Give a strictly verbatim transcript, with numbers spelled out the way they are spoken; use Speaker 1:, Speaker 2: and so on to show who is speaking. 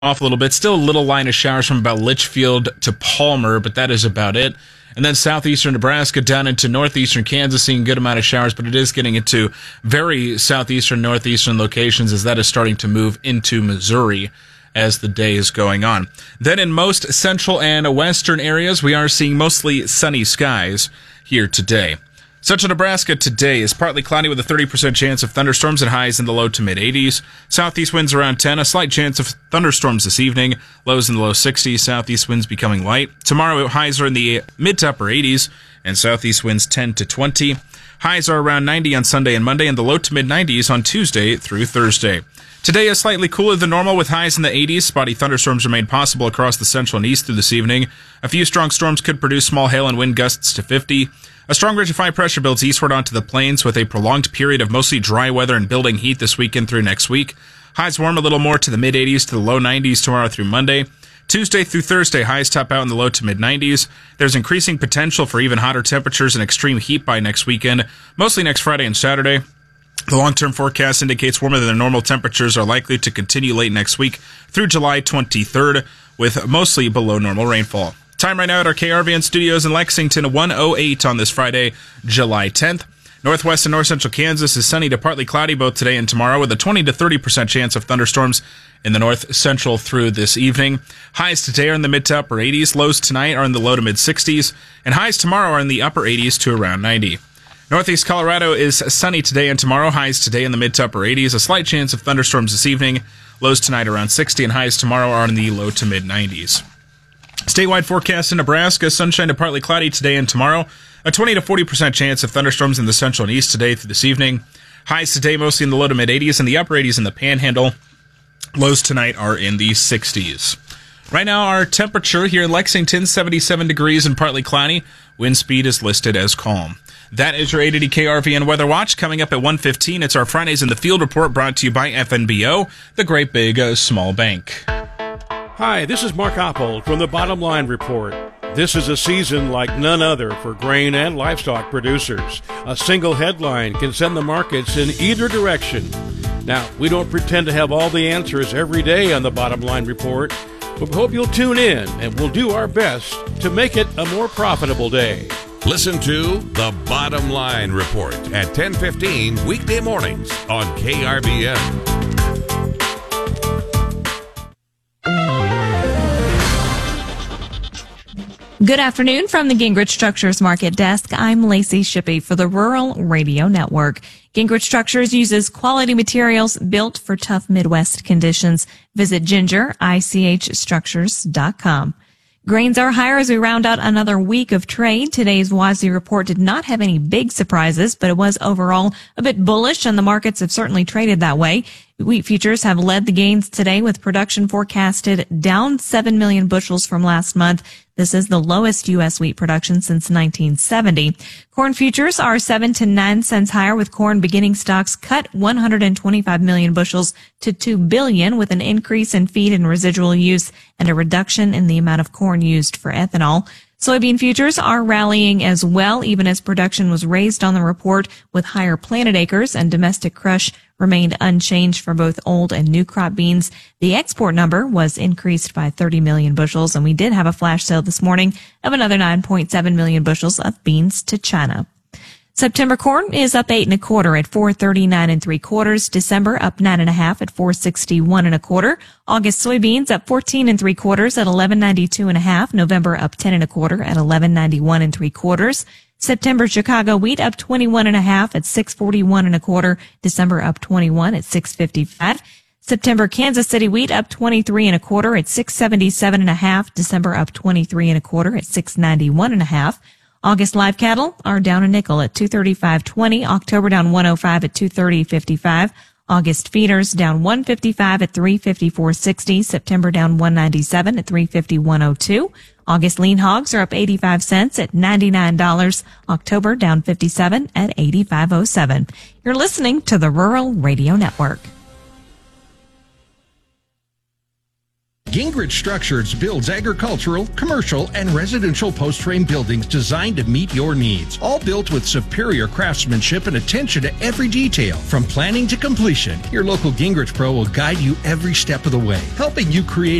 Speaker 1: off a little bit. Still a little line of showers from about Litchfield to Palmer, but that is about it. And then southeastern Nebraska down into northeastern Kansas, seeing a good amount of showers, but it is getting into very southeastern, northeastern locations as that is starting to move into Missouri as the day is going on. Then in most central and western areas, we are seeing mostly sunny skies here today. Central Nebraska today is partly cloudy with a thirty percent chance of thunderstorms and highs in the low to mid eighties. Southeast winds around ten, a slight chance of thunderstorms this evening. Lows in the low sixties, southeast winds becoming light. Tomorrow, highs are in the mid to upper eighties, and southeast winds ten to twenty. Highs are around ninety on Sunday and Monday, and the low to mid nineties on Tuesday through Thursday. Today is slightly cooler than normal with highs in the eighties. Spotty thunderstorms remain possible across the central and east through this evening. A few strong storms could produce small hail and wind gusts to fifty. A strong ridge of high pressure builds eastward onto the plains with a prolonged period of mostly dry weather and building heat this weekend through next week. Highs warm a little more to the mid eighties to the low nineties tomorrow through Monday. Tuesday through Thursday, highs top out in the low to mid nineties. There's increasing potential for even hotter temperatures and extreme heat by next weekend, mostly next Friday and Saturday. The long-term forecast indicates warmer than normal temperatures are likely to continue late next week through July twenty-third, with mostly below normal rainfall. Time right now at our K R V N studios in Lexington, one oh eight on this Friday, July tenth. Northwest and north central Kansas is sunny to partly cloudy both today and tomorrow with a twenty to thirty percent chance of thunderstorms in the north central through this evening. Highs today are in the mid to upper eighties. Lows tonight are in the low to mid sixties. And highs tomorrow are in the upper eighties to around ninety. Northeast Colorado is sunny today and tomorrow. Highs today in the mid to upper eighties. A slight chance of thunderstorms this evening. Lows tonight around sixty, and highs tomorrow are in the low to mid nineties. Statewide forecast in Nebraska, sunshine to partly cloudy today and tomorrow. A twenty to forty percent chance of thunderstorms in the central and east today through this evening. Highs today mostly in the low to mid eighties and the upper eighties in the Panhandle. Lows tonight are in the sixties. Right now, our temperature here in Lexington, seventy-seven degrees and partly cloudy. Wind speed is listed as calm. That is your eight eighty K R V N Weather Watch. Coming up at one fifteen, it's our Fridays in the Field report brought to you by F N B O, the Great Big uh, Small Bank.
Speaker 2: Hi, this is Mark Oppold from the Bottom Line Report. This is a season like none other for grain and livestock producers. A single headline can send the markets in either direction. Now, we don't pretend to have all the answers every day on the Bottom Line Report, but we hope you'll tune in and we'll do our best to make it a more profitable day.
Speaker 3: Listen to the Bottom Line Report at ten fifteen weekday mornings on K R V N.
Speaker 4: Good afternoon from the Gingrich Structures Market Desk. I'm Lacey Shippey for the Rural Radio Network. Gingrich Structures uses quality materials built for tough Midwest conditions. Visit ginger I C H structures dot com. Grains are higher as we round out another week of trade. Today's W A S D report did not have any big surprises, but it was overall a bit bullish, and the markets have certainly traded that way. Wheat futures have led the gains today with production forecasted down seven million bushels from last month. This is the lowest U S wheat production since nineteen seventy. Corn futures are seven to nine cents higher, with corn beginning stocks cut one hundred twenty-five million bushels to two billion, with an increase in feed and residual use and a reduction in the amount of corn used for ethanol. Soybean futures are rallying as well, even as production was raised on the report, with higher planted acres, and domestic crush remained unchanged for both old and new crop beans. The export number was increased by thirty million bushels, and we did have a flash sale this morning of another nine point seven million bushels of beans to China. September corn is up eight and a quarter at four thirty-nine and three quarters. December up nine and a half at four sixty-one and a quarter. August soybeans up fourteen and three quarters at eleven ninety-two and a half. November up ten and a quarter at eleven ninety-one and three quarters. September Chicago wheat up twenty-one and a half at six forty-one and a quarter. December up twenty-one at six fifty-five. September Kansas City wheat up twenty-three and a quarter at six seventy-seven and a half. December up twenty-three and a quarter at six ninety-one and a half. August live cattle are down a nickel at two thirty-five twenty. October down one oh five at two thirty fifty-five. August feeders down one fifty-five at three fifty-four sixty. September down one ninety-seven at three fifty-one oh two. August lean hogs are up eighty-five cents at ninety-nine dollars. October down fifty-seven at eighty-five oh seven. You're listening to the Rural Radio Network.
Speaker 5: Gingrich Structures builds agricultural, commercial, and residential post-frame buildings designed to meet your needs. All built with superior craftsmanship and attention to every detail. From planning to completion, your local Gingrich Pro will guide you every step of the way, helping you create